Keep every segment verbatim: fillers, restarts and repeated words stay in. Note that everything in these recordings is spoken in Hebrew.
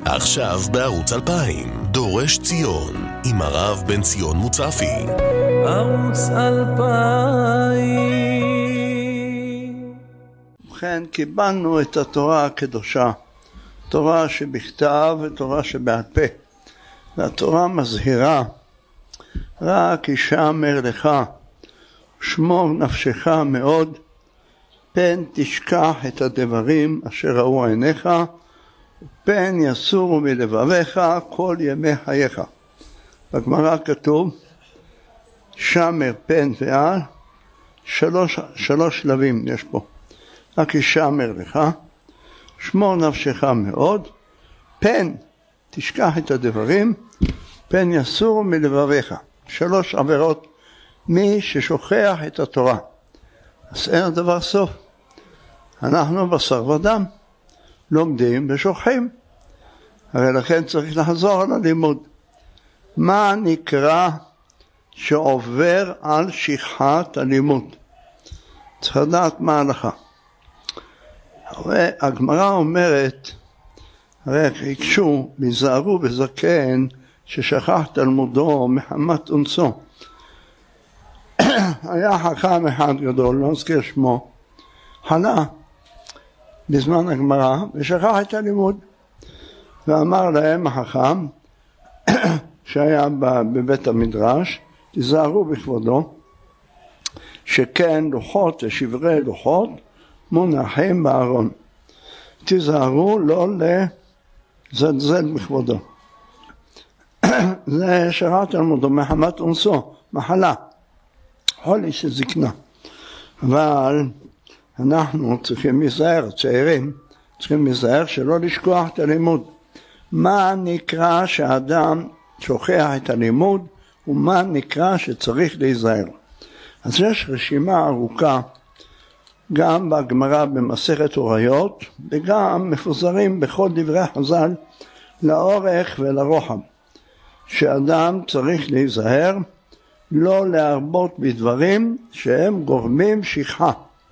עכשיו בערוץ אלפיים, דורש ציון, עם הרב בן ציון מוצפי. ערוץ אלפיים. ובכן, קיבלנו את התורה הקדושה, תורה שבכתב ותורה שבעל פה. והתורה מזהירה, רק ישמר לך, שמור נפשך מאוד, פן תשכח את הדברים אשר ראו עיניך, פן יסורו מלבביך כל ימי חייך. בגמרא כתוב, שמר, פן ועל, שלוש, שלוש שלבים יש פה. רק ישמר לך, שמור נפשך מאוד, פן תשכח את הדברים, פן יסורו מלבביך. שלוש עבירות מי ששוכח את התורה. אז אין הדבר סוף. אנחנו בשר ודם, לומדים ושוכחים. הרי לכן צריך לחזור על הלימוד. מה נקרא שעובר על שכחת הלימוד? צריך לדעת מה ההלכה. הרי הגמרא אומרת, הרי הקשו, היזהרו בזקן ששכח תלמודו מחמת אונסו. היה חכם אחד גדול, לא נזכיר שמו, חלה בזמן הגמרא ושכח את הלימוד. ואמר להם החכם שהיה בבית המדרש, תיזהרו בכבודו, שכן לוחות ושברי לוחות מונחים בארון. תיזהרו לא לזלזל בכבודו. זה שכח תלמודו מחמת אונסו, מחלה, חולי של זקנה. אבל אנחנו צריכים להיזהר, צעירים צריכים להיזהר שלא לשכוח את הלימוד. מה נקרא שאדם שוכח את הלימוד ומה נקרא שצריך להיזהר? אז יש רשימה ארוכה גם בגמרא במסכת הוריות וגם מפוזרים בכל דברי חז"ל לאורך ולרוחב, שאדם צריך להיזהר לא להרבות בדברים שהם גורמים שכחה.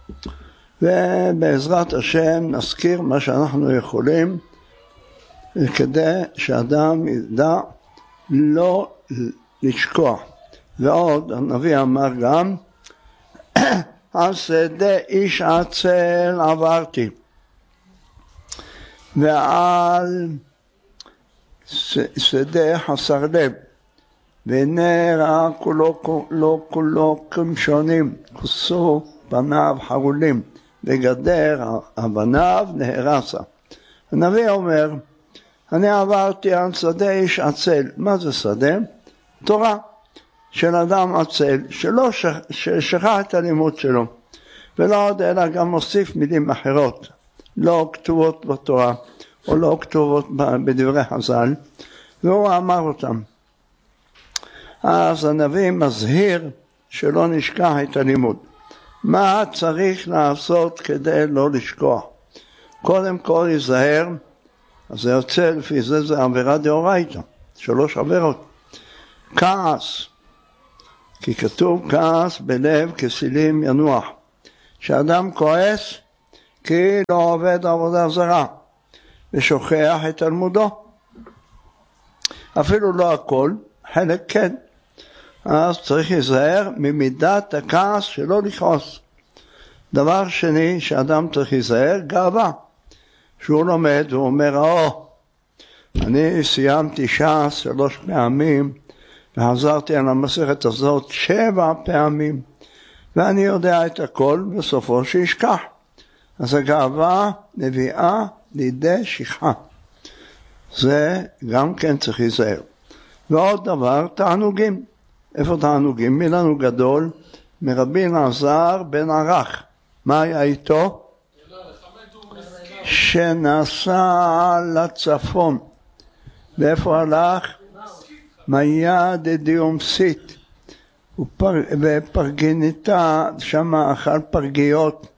ובעזרת השם נזכיר מה שאנחנו יכולים כדי שאדם ידע לא לשכוח. ועוד הנביא אמר גם, על שדה איש עצל עברתי ועל שדה חסר לב, והנה ראה כולו לא כולו כמשונים, כוסו פניו חרולים, וגדר אבניו נהרסה. הנביא אומר, אני עברתי על שדה איש עצל. מה זה שדה? תורה של אדם עצל, שלא שכח את הלימוד שלו, ולא עוד אלא גם מוסיף מילים אחרות, לא כתובות בתורה, או לא כתובות בדברי חז"ל, והוא אמר אותם. אז הנביא מזהיר שלא נשכח את הלימוד. מה צריך לעשות כדי לא לשכוח? קודם כל להיזהר, אז זה יוצא לפי זה, זה עבירה דאורייתא, שלוש עבירות. כעס, כי כתוב כעס בלב כסילים ינוח, שאדם כועס כי לא עובד עבודה זרה ושוכח את תלמודו. אפילו לא הכל, חלק כן. אז צריך להיזהר ממידת הכעס שלא לכעוס. דבר שני שאדם צריך להיזהר, גאווה. שהוא לומד והוא אומר, או, אני סיימתי ש"ס שלוש פעמים, וחזרתי על המסכת הזאת שבע פעמים, ואני יודע את הכל, בסופו שישכח. אז הגאווה מביאה לידי שכחה. זה גם כן צריך להיזהר. ועוד דבר, תענוגים. איפה תענוגים? מילנו גדול, מרבי אלעזר בן ערך. מה היה איתו? שנסע לצפון. ואיפה הלך? מיה דדיומסית. ופרגניתה, שם אכל פרגיות,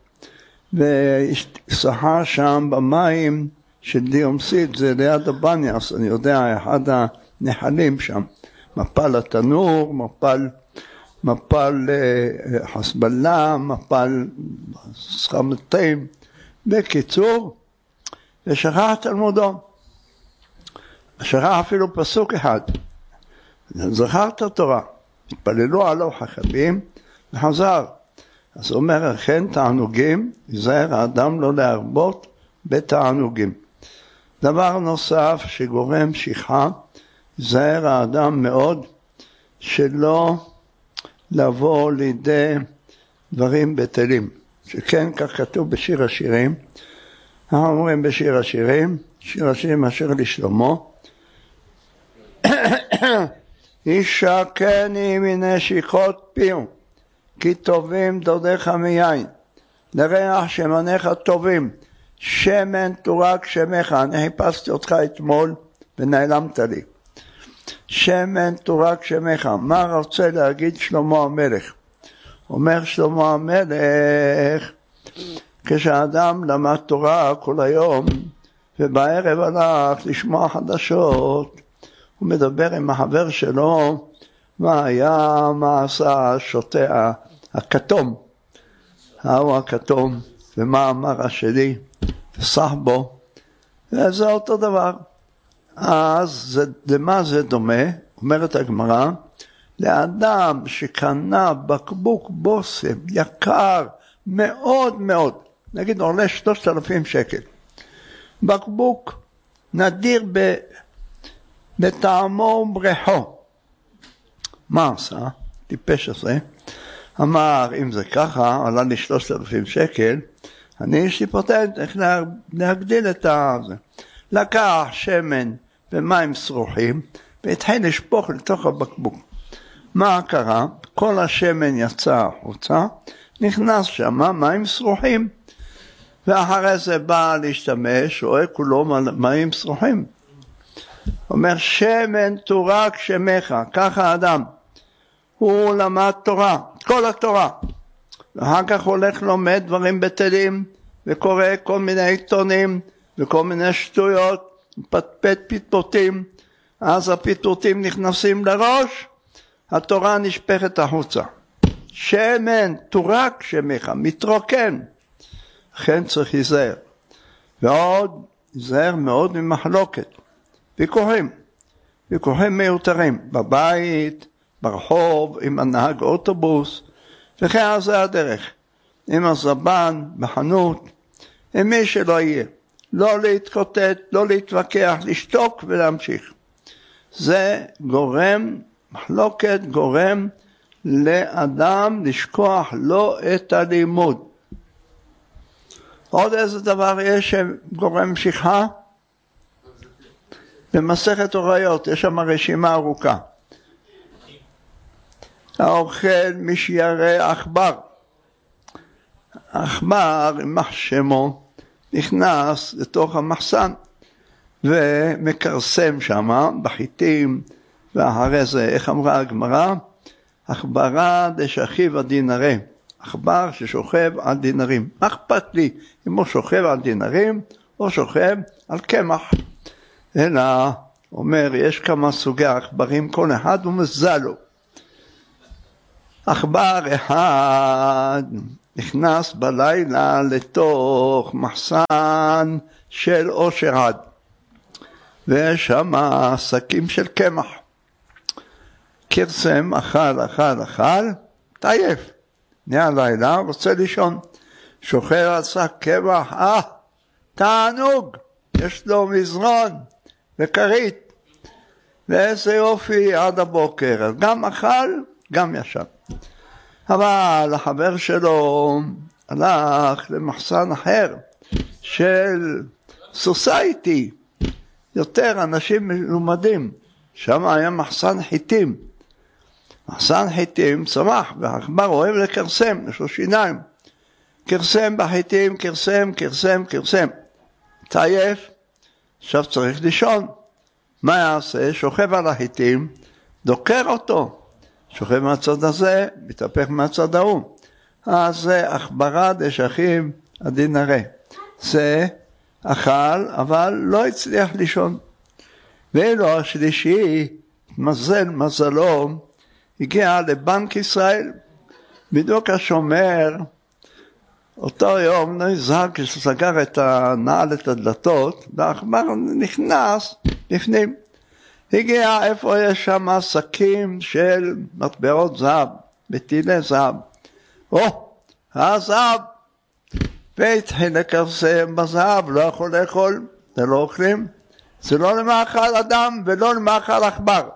ושחה שם במים של דיומסית, זה ליד הבניאס, אני יודע, אחד הנחלים שם. מפל התנור, מפל, מפל חסבלה, מפל סחמתים. בקיצור, ושכח תלמודו. שכח אפילו פסוק אחד. זכר את התורה. התפללו עליו חכמים וחזר. אז הוא אומר, אכן תענוגים, יזהר האדם לא להרבות בתענוגים. דבר נוסף שגורם שכחה, יזהר האדם מאוד שלא לבוא לידי דברים בטלים. שכן כך כתוב בשיר השירים, אנחנו אומרים בשיר השירים, שיר השירים אשר לשלמה, ישקני מנשיכות פיהו, כי טובים דודיך מיין, לריח שמניך טובים, שמן תורק שמך, אני חיפשתי אותך אתמול ונעלמת לי. שמן תורק שמך, מה רוצה להגיד שלמה המלך? אומר שלמה המלך, כשאדם למד תורה כל היום, ובערב הלך לשמוע חדשות, הוא מדבר עם החבר שלו, מה היה, מה עשה השוטה, הכתום, ההוא הכתום, ומה אמר השני, וסח בו, וזה אותו דבר. אז זה, למה זה דומה? אומרת הגמרא, לאדם שקנה בקבוק בושם יקר מאוד מאוד, נגיד עולה שלושת אלפים שקל, בקבוק נדיר ב, בטעמו ובריחו, מה עשה? טיפש הזה, אמר אם זה ככה עלה לי שלושת אלפים שקל, אני יש לי פוטנט איך להגדיל את זה. לקח שמן ומים שרוחים והתחיל לשפוך לתוך הבקבוק. מה קרה? כל השמן יצא החוצה, נכנס שם מים שרוחים, ואחרי זה בא להשתמש, רואה כולו מים שרוחים. אומר שמן תורק שמך, ככה אדם, הוא למד תורה, כל התורה, ואחר כך הולך לומד דברים בטלים, וקורא כל מיני עיתונים, וכל מיני שטויות, פטפט פטפוטים, אז הפטפוטים נכנסים לראש, התורה נשפכת החוצה. שמן תורק שמך, מתרוקן, לכן צריך להיזהר. ועוד להיזהר מאוד ממחלוקת, ויכוחים, ויכוחים מיותרים, בבית, ברחוב, עם הנהג אוטובוס, וכן זה הדרך, עם הזבן, בחנות, עם מי שלא יהיה, לא להתקוטט, לא להתווכח, לשתוק ולהמשיך. זה גורם, מחלוקת גורם לאדם לשכוח לו את הלימוד. עוד איזה דבר יש שגורם שכחה? במסכת הוריות, יש שם רשימה ארוכה. האוכל משיירי עכבר. עכבר, יימח שמו, נכנס לתוך המחסן ומקרסם שם בחיטים, ואחרי זה, איך אמרה הגמרא? עכברה דשכיב הדינרי. עכבר ששוכב על דינרים. מה אכפת לי אם הוא שוכב על דינרים או שוכב על קמח? אלא, אומר, יש כמה סוגי עכברים, כל אחד הוא מזל לו. עכבר אחד נכנס בלילה לתוך מחסן של עושר עד, ויש שם שקים של קמח. קרסם, אכל, אכל, אכל, תעייף. נהיה לילה, רוצה לישון. שוכב על שק קמח, אה, תענוג, יש לו מזרון וכרית. ואיזה יופי עד הבוקר. אז גם אכל, גם ישן. אבל החבר שלו הלך למחסן אחר של סוסייטי, יותר אנשים מלומדים. שם היה מחסן חיטים. מחסן חיטים צמח, והעכבר אוהב לקרסם, יש לו שיניים. קרסם בחיטים, קרסם, קרסם, קרסם. תעייף, עכשיו צריך לישון. מה יעשה? שוכב על החיטים, דוקר אותו. שוכב מהצד הזה, מתהפך מהצד ההוא. אז זה עכברה דשכיב הדינרי. זה אכל, אבל לא הצליח לישון. ואילו השלישי, מזל מזלו, הגיע לבנק ישראל. בדיוק השומר, אותו יום נזהר כשסגר את הנעל, את הדלתות, והעכבר נכנס לפנים. הגיע איפה יש שם שקים של מטבעות זהב, בטילי זהב. או, הזהב, והתחיל לכרסם בזהב, לא יכול לאכול, זה לא אוכלים, זה לא למאכל אדם ולא למאכל עכבר.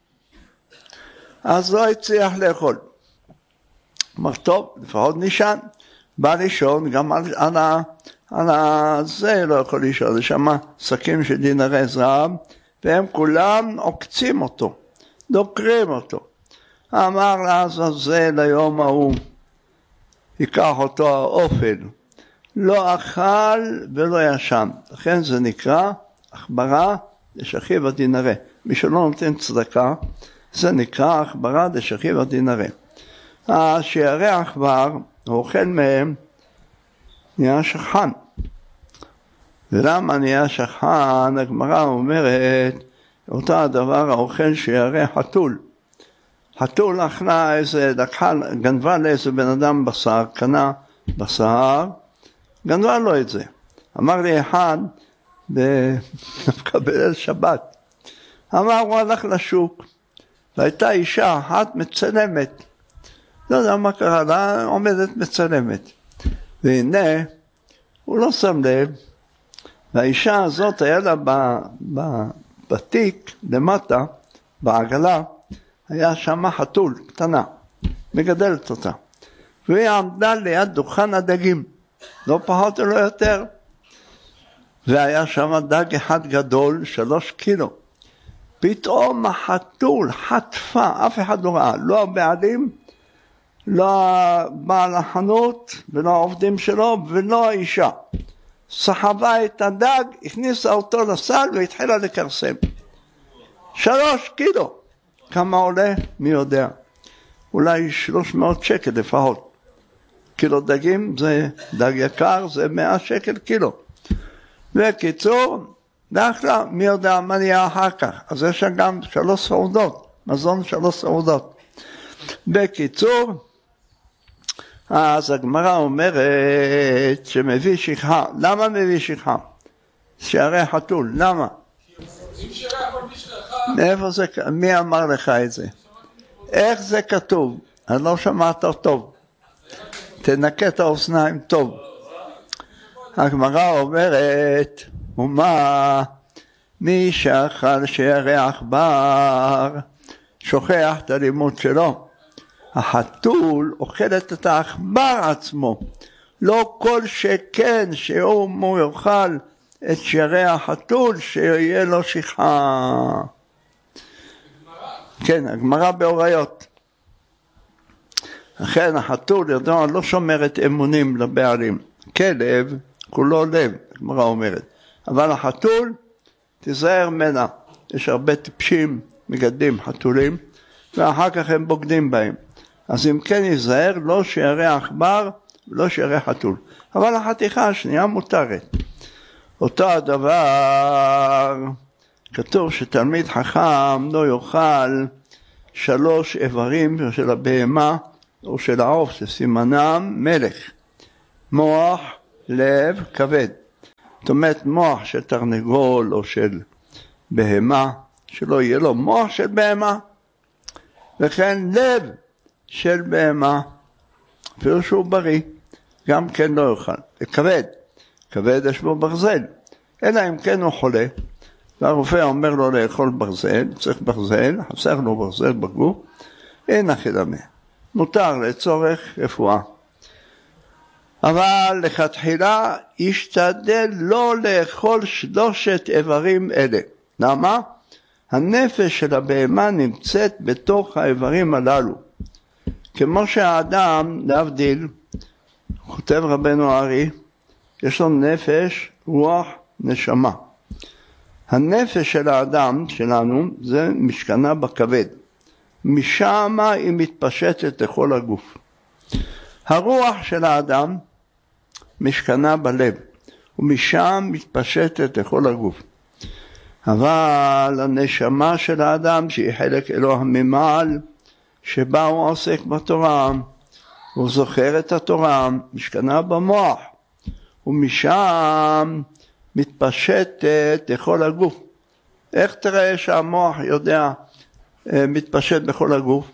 אז לא הצליח לאכול. אמר, טוב, לפחות נשען. בא לישון, גם על, על, על, על זה לא יכול לישון, זה שמה שקים של דינרי זהב, והם כולם עוקצים אותו, דוקרים אותו. אמר לעזאזל ליום ההוא, ייקח אותו האופל, לא אכל ולא ישן. לכן זה נקרא עכברה דשכיבא דינרי. מי שלא נותן צדקה, זה נקרא עכברה דשכיבא דינרי. השיירי עכבר, הוא אוכל מהם, נהיה שכחן. ולמה נהיה שכחן? הגמרא אומרת, אותו הדבר האוכל שיירי חתול. חתול אכלה איזה, לקחה, גנבה לאיזה בן אדם בשר, קנה בשר, גנבה לו את זה. אמר לי אחד, בקבל שבת, אמר הוא הלך לשוק, והייתה אישה אחת מצלמת, לא יודע מה קרה לה, עומדת מצלמת. והנה, הוא לא שם לב, והאישה הזאת היה לה בתיק למטה, בעגלה, היה שם חתול קטנה, מגדלת אותה. והיא עמדה ליד דוכן הדגים, לא פחות ולא יותר. והיה שם דג אחד גדול, שלוש קילו. פתאום החתול חטפה, אף אחד לא ראה, לא הבעלים, לא בעל החנות, ולא העובדים שלו, ולא האישה. סחבה את הדג, הכניסה אותו לסל והתחילה לקרסם. שלוש קילו. כמה עולה? מי יודע. אולי שלוש מאות שקל לפחות. קילו דגים זה דג יקר, זה מאה שקל קילו. וקיצור, דאחלה, מי יודע מה נהיה אחר כך. אז יש גם שלוש סעודות, מזון שלוש סעודות. בקיצור, אז הגמרא אומרת שמביא שכחה. למה מביא שכחה? שערי חתול, למה? מאיפה זה, מי אמר לך את זה? איך זה כתוב? אני לא שמעת טוב. תנקה את האוזניים טוב. הגמרא אומרת, ומה מי שאכל שערי עכבר שוכח את הלימוד שלו. החתול אוכלת את העכבר עצמו. לא כל שכן שהוא יאכל את שערי החתול שיהיה לו שכחה. כן, הגמרא באוריות. לכן החתול ידוע לא שומר את אמונים לבעלים. כלב כולו לב, הגמרא אומרת. אבל החתול תיזהר מנה. יש הרבה טיפשים מגדלים חתולים ואחר כך הם בוגדים בהם. אז אם כן ייזהר, לא שערי עכבר ולא שערי חתול. אבל החתיכה השנייה מותרת. אותו הדבר, כתוב שתלמיד חכם לא יאכל שלוש איברים של הבהמה או של העוף שסימנם מלך. מוח, לב, כבד. זאת אומרת מוח של תרנגול או של בהמה, שלא יהיה לו מוח של בהמה, וכן לב של בהמה, אפילו שהוא בריא, גם כן לא יאכל. כבד, כבד יש בו ברזל, אלא אם כן הוא חולה, והרופא אומר לו לאכול ברזל, צריך ברזל, חסר לו ברזל בגוף, אין אכילה, מותר לצורך רפואה. אבל לכתחילה ישתדל לא לאכול שלושת איברים אלה. למה? הנפש של הבהמה נמצאת בתוך האיברים הללו. כמו שהאדם, להבדיל, כותב רבנו ארי, יש לו נפש, רוח, נשמה. הנפש של האדם שלנו זה משכנה בכבד. משם היא מתפשטת לכל הגוף. הרוח של האדם משכנה בלב, ומשם מתפשטת לכל הגוף. אבל הנשמה של האדם, שהיא חלק אלוה ממעל, שבה הוא עוסק בתורה, הוא זוכר את התורה, משכנה במוח, ומשם מתפשטת לכל הגוף. איך תראה שהמוח יודע, מתפשט בכל הגוף?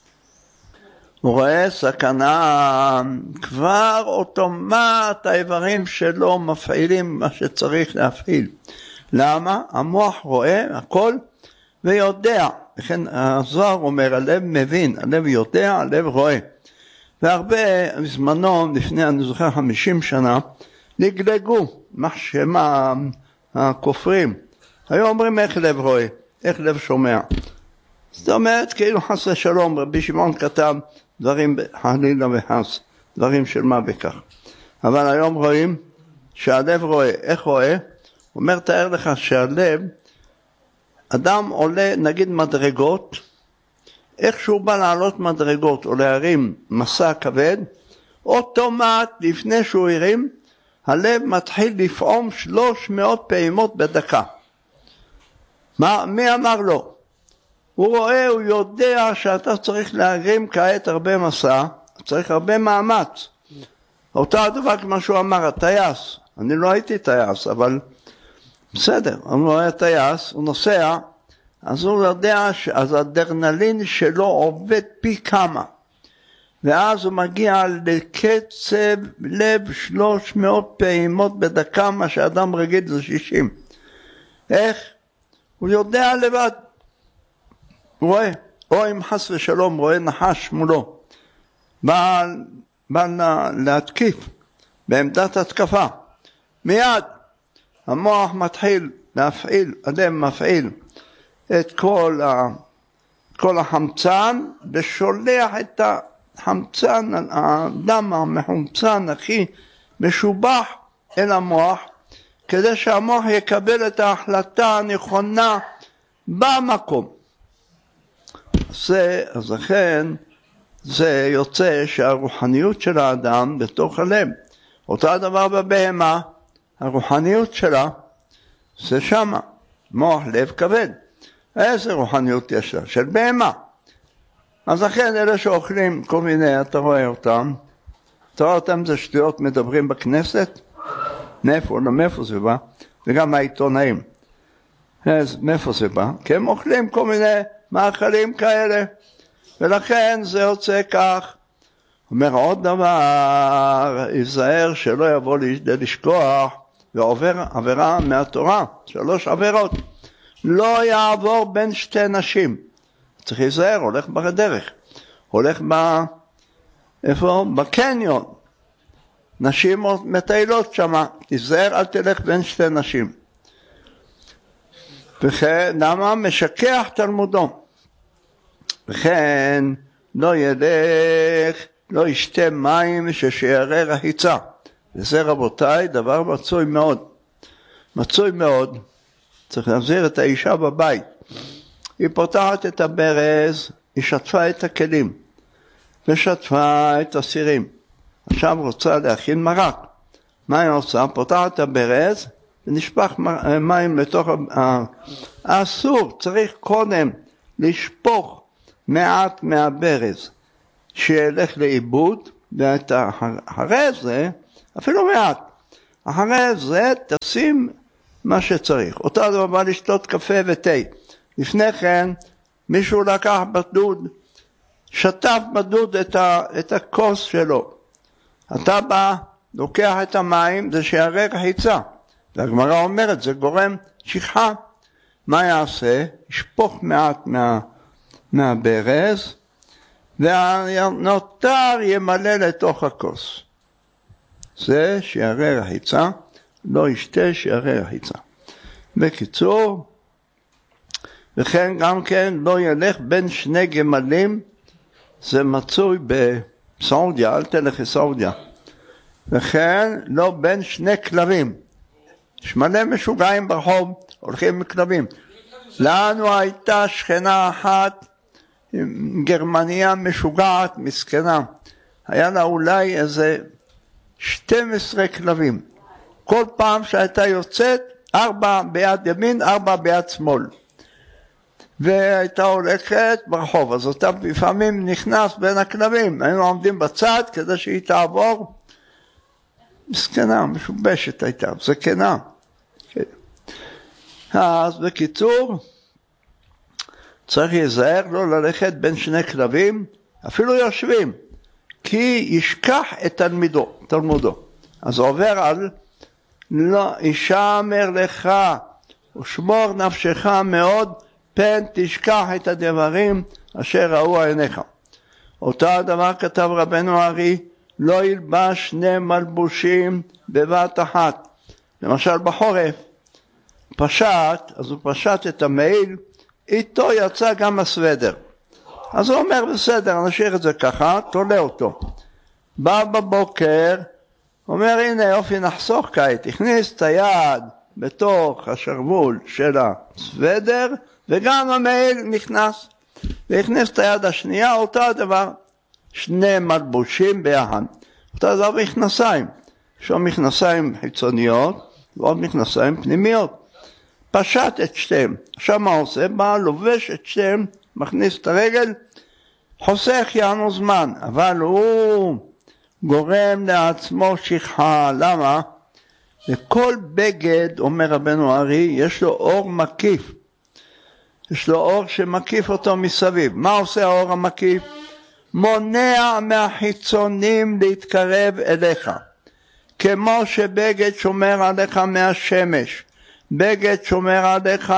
הוא רואה סכנה, כבר אוטומט האיברים שלו מפעילים מה שצריך להפעיל. למה? המוח רואה הכל ויודע. לכן הזוהר אומר, הלב מבין, הלב יודע, הלב רואה. והרבה זמנו, לפני אני זוכר חמישים שנה, נגלגו מחשמה הכופרים. היו אומרים איך לב רואה, איך לב שומע. זאת אומרת, כאילו חס ושלום, רבי שמעון כתב דברים חלילה וחס, דברים של מה בכך. אבל היום רואים שהלב רואה. איך רואה? הוא אומר, תאר לך שהלב, אדם עולה נגיד מדרגות, איך שהוא בא לעלות מדרגות או להרים מסע כבד, אוטומט לפני שהוא הרים, הלב מתחיל לפעום שלוש מאות פעימות בדקה. מה, מי אמר לו? הוא רואה, הוא יודע שאתה צריך להרים כעת הרבה מסע, צריך הרבה מאמץ. אותו הדבר כמו שהוא אמר, הטייס, אני לא הייתי טייס, אבל בסדר, הוא היה טייס, הוא נוסע, אז הוא יודע, אז האדרנלין שלו עובד פי כמה. ואז הוא מגיע לקצב לב שלוש מאות פעימות בדקה, מה שאדם רגיל זה שישים. איך? הוא יודע לבד. הוא רואה, או אם חס ושלום רואה נחש מולו, בא, בא להתקיף בעמדת התקפה. מיד המוח מתחיל להפעיל, הלב מפעיל את כל, ה, כל החמצן, ושולח את החמצן, הדם המחומצן הכי משובח אל המוח, כדי שהמוח יקבל את ההחלטה הנכונה במקום. זה, אז לכן זה יוצא שהרוחניות של האדם בתוך הלב. אותו הדבר בבהמה, הרוחניות שלה זה שמה, מוח לב כבד. איזה רוחניות יש לה? של בהמה. אז לכן אלה שאוכלים כל מיני, אתה רואה אותם, אתה רואה אותם זה שטויות מדברים בכנסת, מאיפה, לא מאיפה זה בא, וגם העיתונאים. אז מאיפה זה בא? כי הם אוכלים כל מיני מאכלים כאלה, ולכן זה יוצא כך. אומר עוד דבר, ייזהר שלא יבוא לשכוח, ועובר עבירה מהתורה, שלוש עבירות. לא יעבור בין שתי נשים. צריך להיזהר, הולך בדרך. הולך ב... איפה? בקניון. נשים מטיילות שמה. תיזהר, אל תלך בין שתי נשים. וכן, למה? משכח תלמודו. וכן, לא ילך, לא ישתה מים ששיערי רחיצה. וזה רבותיי, דבר מצוי מאוד. מצוי מאוד. צריך להחזיר את האישה בבית. היא פותחת את הברז, היא שטפה את הכלים, ושטפה את הסירים. עכשיו רוצה להכין מרק. מה היא עושה? פותחת את הברז, ונשפך מים לתוך... אסור, צריך קודם לשפוך מעט מהברז, שילך לאיבוד, ואת אחרי זה, אפילו מעט, אחרי זה תשים מה שצריך. אותו דבר בא לשתות קפה ותה. לפני כן מישהו לקח בדוד, שטף בדוד את, ה, את הכוס שלו. אתה בא, לוקח את המים, זה שיערי רחיצה. והגמרא אומרת, זה גורם שכחה. מה יעשה? ישפוך מעט מה, מהברז, והנותר ימלא לתוך הכוס. זה שיערי רחיצה, לא ישתה שיערי רחיצה. בקיצור, וכן גם כן לא ילך בין שני גמלים, זה מצוי בסעודיה, אל תלך לסעודיה. וכן לא בין שני כלבים. יש מלא משוגעים ברחוב, הולכים עם כלבים. לנו הייתה שכנה אחת, גרמניה משוגעת, מסכנה. היה לה אולי איזה שתים עשרה כלבים. כל פעם שהייתה יוצאת, ארבע ביד ימין, ארבע ביד שמאל. והייתה הולכת ברחוב, אז אותה לפעמים נכנס בין הכלבים, היינו עומדים בצד כדי שהיא תעבור, מסכנה, משובשת הייתה, זקנה. אז בקיצור, צריך להיזהר לא ללכת בין שני כלבים, אפילו יושבים, כי ישכח את תלמידו, תלמודו. אז עובר על, לא ישמר לך ושמור נפשך מאוד, פן תשכח את הדברים אשר ראו עיניך. אותו הדבר כתב רבנו ארי, לא ילבש שני מלבושים בבת אחת. למשל בחורף, פשט, אז הוא פשט את המעיל, איתו יצא גם הסוודר. אז הוא אומר, בסדר, נשאיר את זה ככה, תולה אותו. בא בבוקר, אומר, הנה יופי, נחסוך כעת, הכניס את היד בתוך השרוול של הסוודר, וגם המעיל נכנס. והכניס את היד השנייה, אותו הדבר, שני מלבושים ביחד. אותו הדבר מכנסיים, יש לו מכנסיים חיצוניות, ועוד מכנסיים פנימיות. פשט את שתיהם. עכשיו מה עושה? בא, לובש את שתיהם, מכניס את הרגל, חוסך יענו זמן, אבל הוא גורם לעצמו שכחה. למה? לכל בגד, אומר רבנו ארי, יש לו אור מקיף. יש לו אור שמקיף אותו מסביב. מה עושה האור המקיף? מונע מהחיצונים להתקרב אליך. כמו שבגד שומר עליך מהשמש, בגד שומר עליך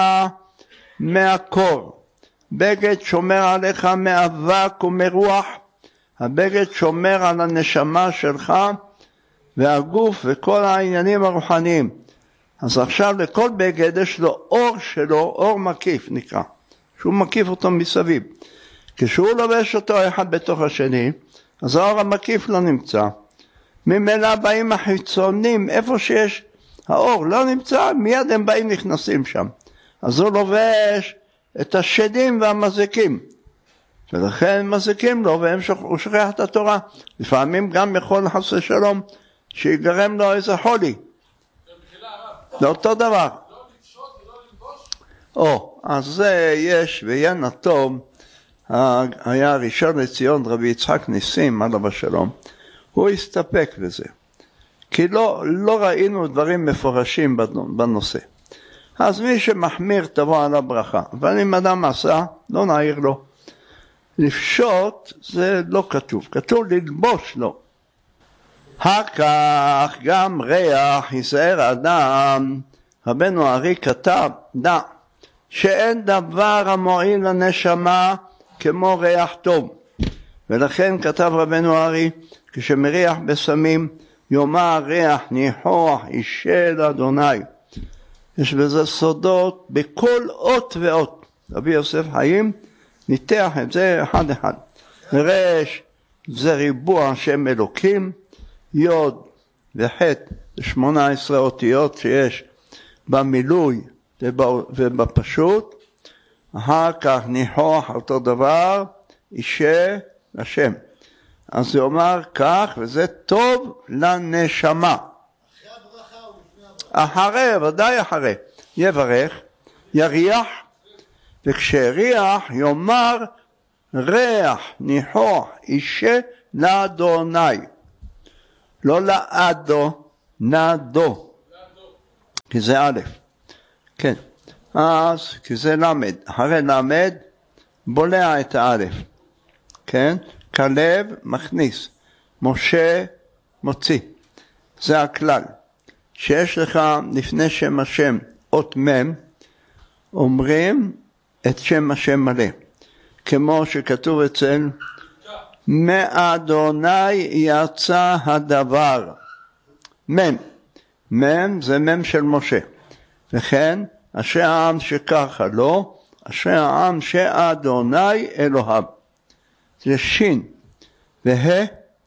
מהקור, בגד שומר עליך מאבק ומרוח, הבגד שומר על הנשמה שלך והגוף וכל העניינים הרוחניים. אז עכשיו לכל בגד יש לו אור שלו, אור מקיף נקרא, שהוא מקיף אותו מסביב. כשהוא לובש אותו אחד בתוך השני, אז האור המקיף לא נמצא. ממילא באים החיצונים, איפה שיש האור לא נמצא, מיד הם באים נכנסים שם. אז הוא לובש את השדים והמזיקים, ולכן מזיקים לו, והוא שוכח את התורה. לפעמים גם יכול חס ושלום שיגרם לו איזה חולי. זה אותו דבר. לא לפשוט ולא ללבוש? או, אז זה יש, ויין הטוב, היה ראשון לציון רבי יצחק ניסים, עליו השלום, הוא הסתפק בזה. כי לא, לא ראינו דברים מפורשים בנושא. אז מי שמחמיר תבוא על הברכה. אבל אם אדם עשה, לא נעיר לו. לפשוט זה לא כתוב. כתוב ללבוש לו. הכך גם ריח יזהר אדם. רבנו ארי כתב, דע, שאין דבר המועיל לנשמה כמו ריח טוב. ולכן כתב רבנו ארי, כשמריח בסמים, יאמר ריח ניחוח אישל אדוני. יש בזה סודות בכל אות ואות. רבי יוסף חיים ניתח את זה אחד אחד. רש זה ריבוע שם אלוקים, יוד וחט זה שמונה עשרה אותיות שיש במילוי ובפשוט. אחר כך ניחוח אותו דבר, אישה לשם. אז זה אומר כך, וזה טוב לנשמה. אחרי הברכה או לפני הברכה? אחרי, ודאי אחרי. יברך, יריח, וכשריח יאמר ריח ניחוח אישה לאדוני. לא לאדו, נדו. כי זה א', כן. אז, כי זה למד. אחרי למד, בולע את האלף. כן? כלב מכניס, משה מוציא. זה הכלל. שיש לך לפני שם השם אות מם, אומרים את שם השם מלא. כמו שכתוב אצל, מאדוני יצא הדבר. מם. מם זה מם של משה. וכן, אשרי העם שככה לו, אשרי העם שאדוני אלוהיו. זה שין, וה,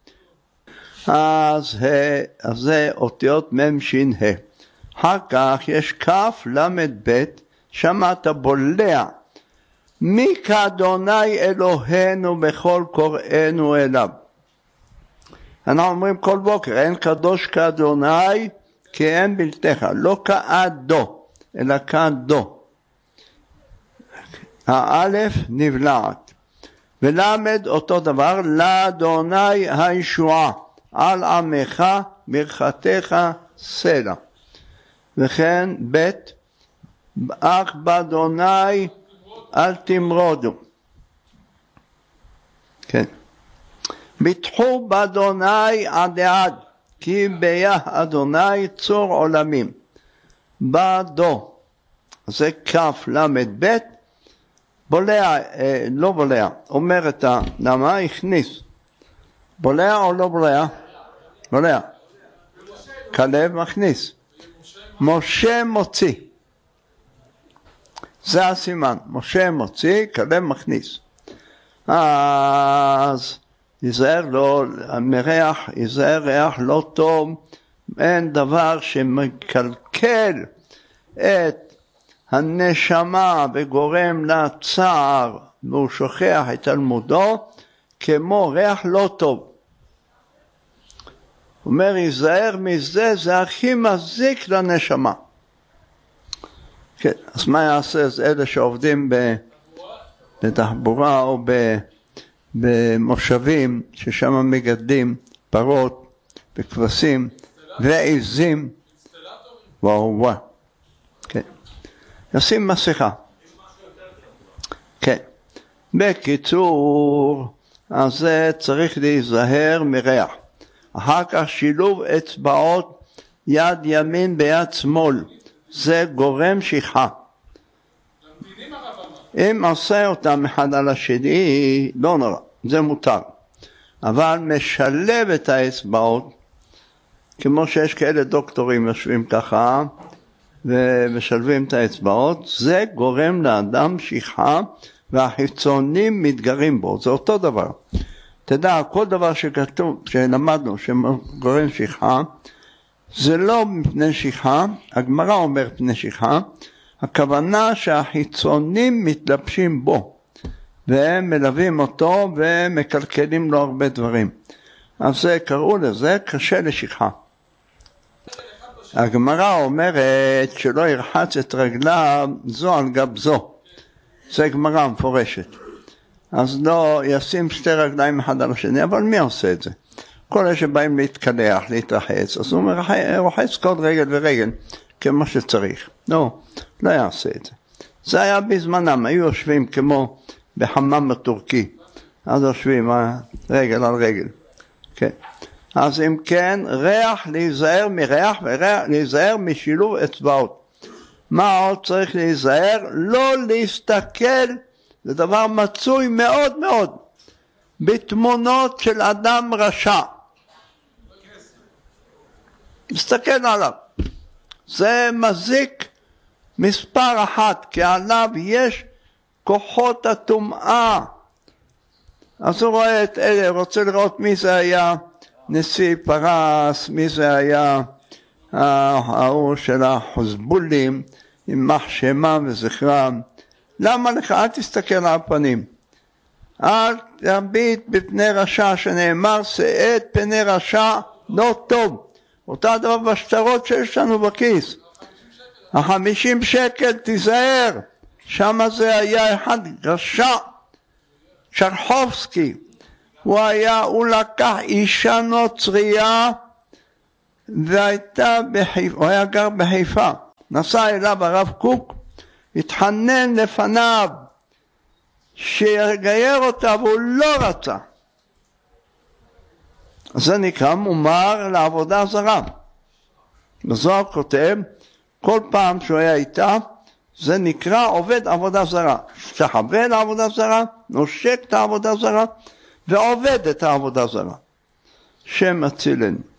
אז, ה, אז זה אותיות מם שין ה. אחר כך יש כף למד ב', שם אתה בולע. מי כאדוני אלוהינו בכל קוראינו אליו. אנחנו אומרים כל בוקר, אין קדוש כאדוני, כי אין בלתך, לא כאדו, אלא כאדו. האלף נבלעת. ולמד אותו דבר, לאדוני הישועה, על עמך ברכתך סלע. וכן בית, אך באדוני אל תמרודו. כן. ביטחו באדוני עד עד, כי ביה אדוני צור עולמים. בעדו, זה כף למד ב', בולע, אה, לא בולע, אומר את ה... למה? הכניס. בולע או לא בולע? בולע. כלב מכניס. משה מוציא. זה הסימן. משה מוציא, כלב מכניס. אז יזהר לא, מריח, יזהר ריח לא טוב, אין דבר שמקלקל את הנשמה וגורם לצער והוא שוכח את תלמודו כמו ריח לא טוב. הוא אומר יזהר מזה, זה הכי מזיק לנשמה. כן, אז מה יעשה? אז אלה שעובדים בתחבורה או במושבים ששם מגדלים פרות וכבשים ועזים, וואו וואו, כן, נשים מסכה. כן, בקיצור, אז זה צריך להיזהר מריח. אחר כך שילוב אצבעות יד ימין ביד שמאל, זה גורם שכחה. אם עושה אותם אחד על השני, לא נורא, זה מותר. אבל משלב את האצבעות, כמו שיש כאלה דוקטורים יושבים ככה, ומשלבים את האצבעות, זה גורם לאדם שכחה, והחיצונים מתגרים בו, זה אותו דבר. תדע, כל דבר שכתוב, שלמדנו, שגורם שכחה, זה לא מפני שכחה, הגמרא אומר מפני שכחה, הכוונה שהחיצונים מתלבשים בו, והם מלווים אותו ומקלקלים לו הרבה דברים. אז זה קראו לזה קשה לשכחה. הגמרא אומרת שלא ירחץ את רגליו זו על גב זו. זה גמרא מפורשת. אז לא ישים שתי רגליים אחד על השני, אבל מי עושה את זה? כל אלה שבאים להתקלח, להתרחץ, אז הוא רוחץ כל רגל ורגל, כמו שצריך. לא, לא יעשה את זה. זה היה בזמנם, היו יושבים כמו בחמם הטורקי, אז יושבים רגל על רגל. כן. אז אם כן, ריח להיזהר מריח ולהיזהר משילוב אצבעות. מה עוד צריך להיזהר? לא להסתכל, זה דבר מצוי מאוד מאוד, בתמונות של אדם רשע. מסתכל עליו. זה מזיק מספר אחת, כי עליו יש כוחות הטומאה. אז הוא רואה את אלה, רוצה לראות מי זה היה נשיא פרס, מי זה היה ההוא של החוזבולים, עם מחשמה וזכרם. למה לך? אל תסתכל על הפנים. אל תביט בפני רשע, שנאמר שאת פני רשע לא טוב. אותה דבר בשטרות שיש לנו בכיס. החמישים שקל תיזהר, שם זה היה אחד רשע, צ'רחובסקי. הוא היה, הוא לקח אישה נוצריה, והייתה בחיפה, הוא היה גר בחיפה. נסע אליו הרב קוק, התחנן לפניו, שיגייר אותה, והוא לא רצה. זה נקרא מומר לעבודה זרה. בזוהר כותב, כל פעם שהוא היה איתה, זה נקרא עובד עבודה זרה. שחווה לעבודה זרה, נושק את העבודה זרה, ועובד את העבודה זרה. שם הצילנו.